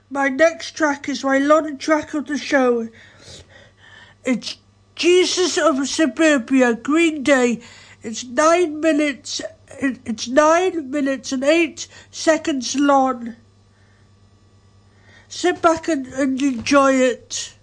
My next track is my long track of the show. It's Jesus of Suburbia, Green Day. It's 9 minutes. It's 9 minutes and 8 seconds long. Sit back and enjoy it.